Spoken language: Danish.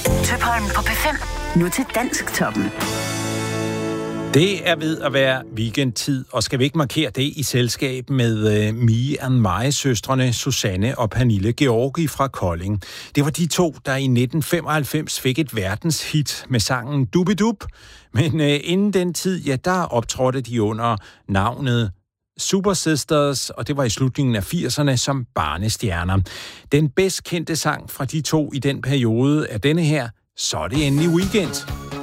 Tøpholm på P5. Nu til Dansktoppen. Det er ved at være weekendtid, og skal vi ikke markere det i selskab med Me and My-søstrene Susanne og Pernille Georgi fra Kolding. Det var de to, der i 1995 fik et verdenshit med sangen Dubidub. Men inden den tid, ja, der optrådte de under navnet Super Sisters, og det var i slutningen af 80'erne som barnestjerner. Den bedst kendte sang fra de to i den periode er denne her, Så er det endelig weekend.